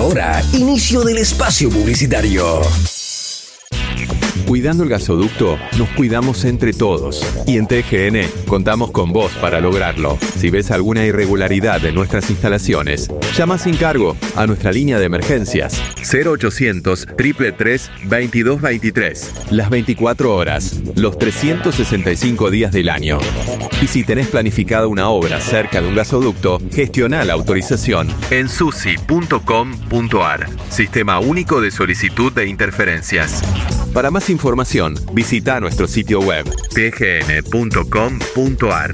ahora, inicio del espacio publicitario. Cuidando el gasoducto, nos cuidamos entre todos. Y en TGN contamos con vos para lograrlo. Si ves alguna irregularidad en nuestras instalaciones, llama sin cargo a nuestra línea de emergencias 0800 333 2223. Las 24 horas, los 365 días del año. Y si tenés planificada una obra cerca de un gasoducto, gestiona la autorización en susi.com.ar. Sistema único de solicitud de interferencias. Para más información, visita nuestro sitio web tgn.com.ar.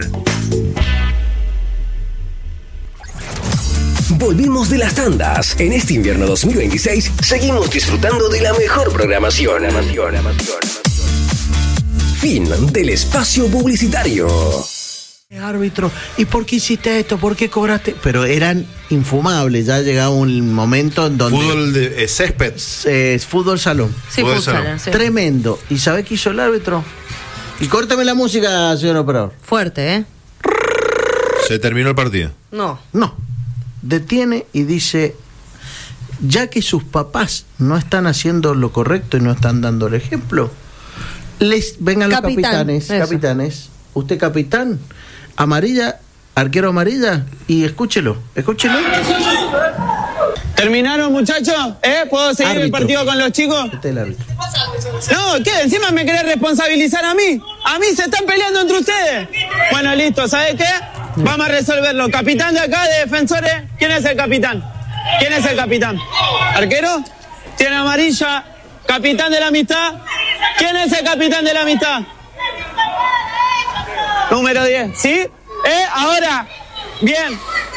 Volvimos de las tandas. En este invierno 2026 seguimos disfrutando de la mejor programación. Fin del espacio publicitario. Árbitro, ¿y por qué hiciste esto? ¿Por qué cobraste? Pero eran infumables, ya llegaba un momento en donde... Fútbol de césped. Fútbol salón. Sí, fútbol salón. Sí. Tremendo. ¿Y sabés qué hizo el árbitro? Y córtame la música, señor operador. Fuerte, ¿eh? Se terminó el partido. No. Detiene y dice, ya que sus papás no están haciendo lo correcto y no están dando el ejemplo, vengan los capitanes. Usted capitán, amarilla, arquero amarilla, y escúchelo. ¿Terminaron, muchachos? ¿Puedo seguir Árbitro. el partido con los chicos? Este es el árbitro. No, ¿qué? ¿Encima me querés responsabilizar a mí? ¿A mí se están peleando entre ustedes? Bueno, listo, ¿sabes qué? Vamos a resolverlo. Capitán de acá, de defensores, ¿quién es el capitán? ¿Arquero? ¿Tiene amarilla? ¿Capitán de la amistad? ¿Quién es el capitán de la amistad? Número 10, ¿sí? Ahora, bien.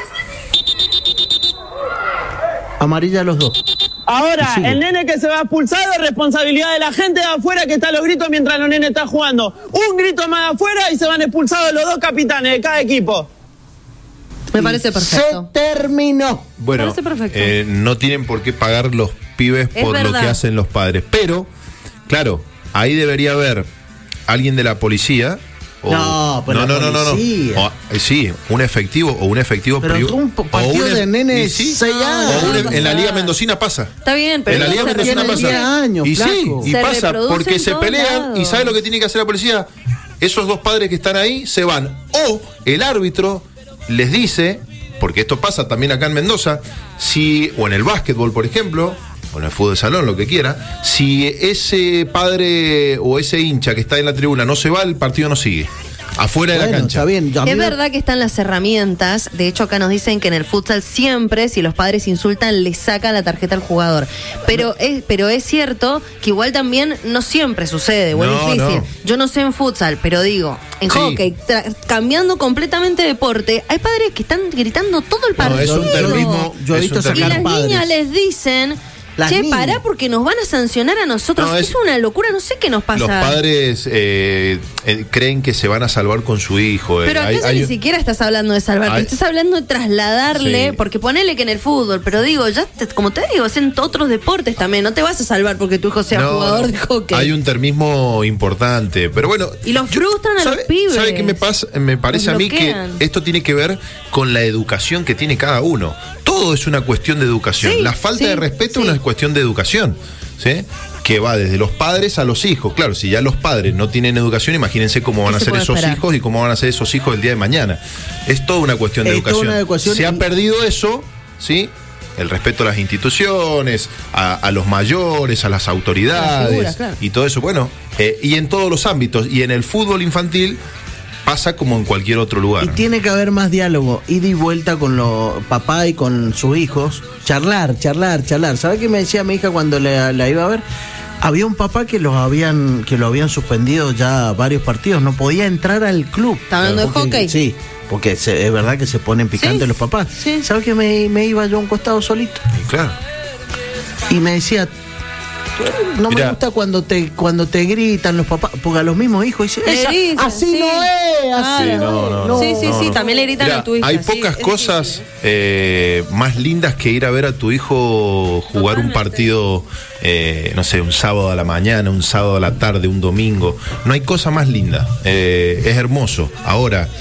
Amarilla a los dos. Ahora, Sigue. el nene que se va expulsado es responsabilidad de la gente de afuera que está a los gritos mientras los nenes están jugando. Un grito más de afuera y se van expulsados los dos capitanes de cada equipo. Me parece perfecto. Se terminó. Bueno, Parece perfecto. no tienen por qué pagar los pibes Es por verdad. lo que hacen los padres. Pero, claro, ahí debería haber alguien de la policía. No, Sí, un efectivo Pero un partido de nenes 6 años. En la Liga Mendocina pasa. Está bien, pero En la Liga se Mendocina reproduce. tiene 10 años, Y flaco. sí, y Se pasa reproduce porque en se todos pelean. lados. ¿Y sabe lo que tiene que hacer la policía? Esos dos padres que están ahí se van. O el árbitro les dice, porque esto pasa también acá en Mendoza, o en el básquetbol, por ejemplo, o en el fútbol de salón, lo que quiera, si ese padre o ese hincha que está en la tribuna no se va, el partido no sigue. Afuera de la cancha. Está bien. Es verdad que están las herramientas. De hecho, acá nos dicen que en el futsal siempre, si los padres insultan, le sacan la tarjeta al jugador. Pero es cierto que igual también no siempre sucede, o es difícil. Yo no sé en futsal, pero digo, en hockey, cambiando completamente de deporte, hay padres que están gritando todo el partido. Es un termismo. Yo he visto Y sacar las padres. niñas les dicen, Las che, niñas. pará porque nos van a sancionar a nosotros. No, es una locura, no sé qué nos pasa. Los padres creen que se van a salvar con su hijo. Pero acá ni siquiera estás hablando de salvarte, estás hablando de trasladarle, Sí. porque ponele que en el fútbol, pero digo, como te digo, es en otros deportes también, no te vas a salvar porque tu hijo sea jugador de hockey. Hay un termismo importante, pero bueno. Y los frustran a los pibes. ¿Sabe qué me pasa? Me parece Los a mí que bloquean. esto tiene que ver con la educación que tiene cada uno. Todo es una cuestión de educación. Sí, La falta sí, de respeto sí. es una cuestión de educación, ¿sí? Que va desde los padres a los hijos. Claro, si ya los padres no tienen educación, imagínense cómo van a ¿Qué se ser puede esos esperar? hijos y cómo van a ser esos hijos el día de mañana. Es toda una cuestión de Es toda educación. una educación Se ha y- perdido eso, ¿sí? El respeto a las instituciones, a los mayores, a las autoridades, figuras, claro. y todo eso. Bueno, y en todos los ámbitos. Y en el fútbol infantil pasa como en cualquier otro lugar. Y tiene que haber más diálogo, ida y vuelta con los papá y con sus hijos. Charlar. ¿Sabe qué me decía mi hija cuando la iba a ver? Había un papá que lo habían suspendido ya varios partidos, no podía entrar al club. ¿Está hablando de Porque- hockey? Sí, porque es verdad que se ponen picantes Sí, los papás. sí. ¿Sabe que me iba yo a un costado solito? Y claro. Y me decía, no Mirá. me gusta cuando te gritan los papás, porque a los mismos hijos dicen, Le dicen, así sí. no es, así Claro. no es. Sí, también le gritan Mirá, a tu hija. hay sí, pocas es cosas difícil. más lindas que ir a ver a tu hijo jugar un Totalmente. partido, no sé, un sábado a la mañana, un sábado a la tarde, un domingo. No hay cosa más linda. Es hermoso. Ahora,